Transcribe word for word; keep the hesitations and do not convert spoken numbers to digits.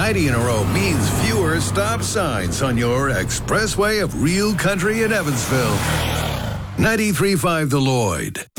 ninety in a row means fewer stop signs on your expressway of real country in Evansville. ninety-three point five The Lloyd.